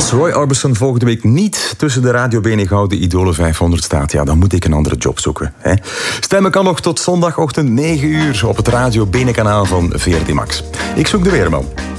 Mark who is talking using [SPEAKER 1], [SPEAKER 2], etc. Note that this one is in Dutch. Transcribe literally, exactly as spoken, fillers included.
[SPEAKER 1] Als Roy Orbison volgende week niet tussen de Radio Bene Gouden Idolen vijfhonderd staat, ja, dan moet ik een andere job zoeken. Hè? Stemmen kan nog tot zondagochtend negen uur op het Radio Bene kanaal van V R T Max. Ik zoek de weerman.